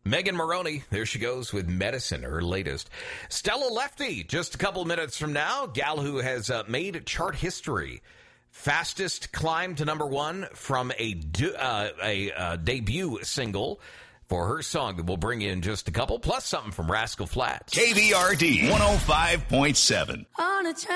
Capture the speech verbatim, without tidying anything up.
Megan Moroney, there she goes with Medicine, her latest. Stella Lefty, just a couple minutes from now, gal who has uh, made chart history. Fastest climb to number one from a, de- uh, a uh, debut single for her song that we'll bring in just a couple, plus something from Rascal Flatts. K V R D one oh five point seven. On a